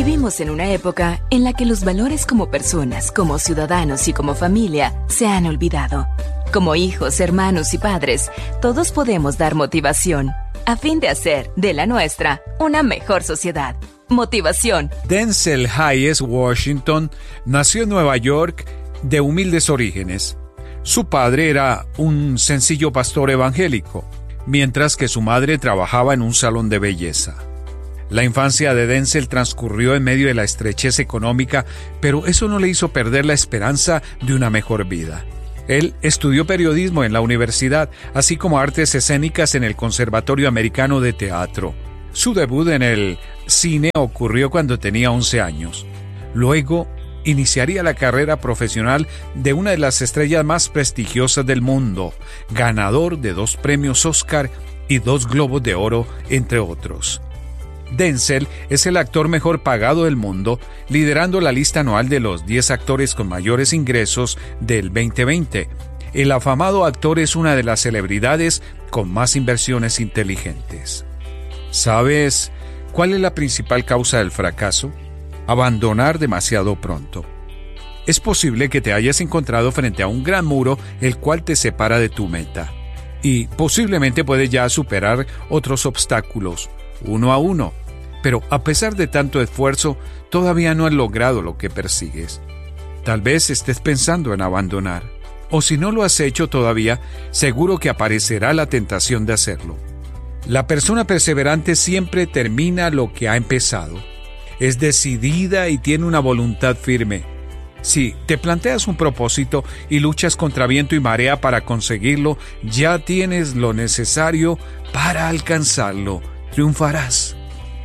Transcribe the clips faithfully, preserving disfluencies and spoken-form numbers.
Vivimos en una época en la que los valores como personas, como ciudadanos y como familia se han olvidado. Como hijos, hermanos y padres, todos podemos dar motivación a fin de hacer de la nuestra una mejor sociedad. Motivación. Denzel Hayes Washington nació en Nueva York de humildes orígenes. Su padre era un sencillo pastor evangélico, mientras que su madre trabajaba en un salón de belleza. La infancia de Denzel transcurrió en medio de la estrechez económica, pero eso no le hizo perder la esperanza de una mejor vida. Él estudió periodismo en la universidad, así como artes escénicas en el Conservatorio Americano de Teatro. Su debut en el cine ocurrió cuando tenía once años. Luego, iniciaría la carrera profesional de una de las estrellas más prestigiosas del mundo, ganador de dos premios Oscar y dos Globos de Oro, entre otros. Denzel es el actor mejor pagado del mundo, liderando la lista anual de los diez actores con mayores ingresos del veinte veinte. El afamado actor es una de las celebridades con más inversiones inteligentes. ¿Sabes cuál es la principal causa del fracaso? Abandonar demasiado pronto. Es posible que te hayas encontrado frente a un gran muro el cual te separa de tu meta. Y posiblemente puedes ya superar otros obstáculos, uno a uno. Pero a pesar de tanto esfuerzo, todavía no has logrado lo que persigues. Tal vez estés pensando en abandonar. O si no lo has hecho todavía, seguro que aparecerá la tentación de hacerlo. La persona perseverante siempre termina lo que ha empezado. Es decidida y tiene una voluntad firme. Si te planteas un propósito y luchas contra viento y marea para conseguirlo, ya tienes lo necesario para alcanzarlo. Triunfarás.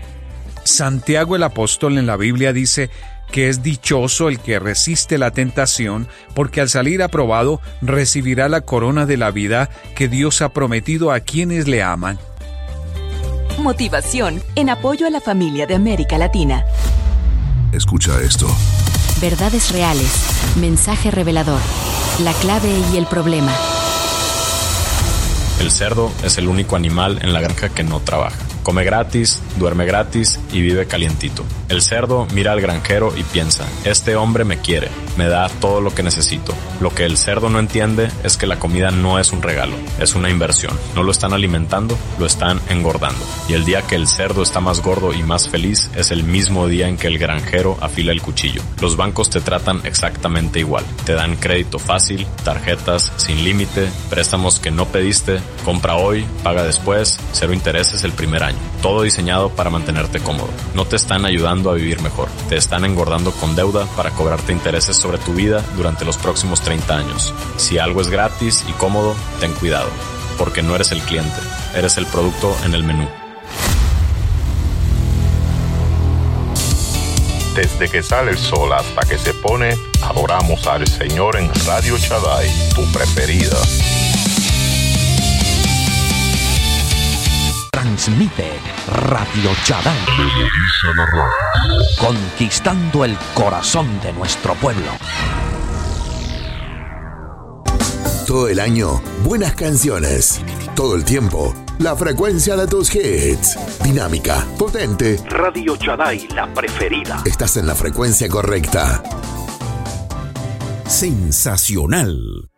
Santiago el apóstol en la Biblia dice que es dichoso el que resiste la tentación, porque al salir aprobado recibirá la corona de la vida que Dios ha prometido a quienes le aman. Motivación en apoyo a la familia de América Latina. Escucha esto. Verdades reales. Mensaje revelador. La clave y el problema. El cerdo es el único animal en la granja que no trabaja. Come gratis, duerme gratis y vive calientito. El cerdo mira al granjero y piensa, este hombre me quiere, me da todo lo que necesito. Lo que el cerdo no entiende es que la comida no es un regalo, es una inversión. No lo están alimentando, lo están engordando. Y el día que el cerdo está más gordo y más feliz es el mismo día en que el granjero afila el cuchillo. Los bancos te tratan exactamente igual. Te dan crédito fácil, tarjetas sin límite, préstamos que no pediste, compra hoy, paga después, cero intereses el primer año. Todo diseñado para mantenerte cómodo. No te están ayudando a vivir mejor. Te están engordando con deuda para cobrarte intereses sobre tu vida durante los próximos treinta años. Si algo es gratis y cómodo, ten cuidado, porque no eres el cliente, eres el producto en el menú. Desde que sale el sol hasta que se pone, adoramos al Señor en Radio Shaddai, tu preferida. Transmite Radio Shaddai, conquistando el corazón de nuestro pueblo. Todo el año, buenas canciones. Todo el tiempo, la frecuencia de tus hits. Dinámica, potente. Radio Shaddai, la preferida. Estás en la frecuencia correcta. Sensacional.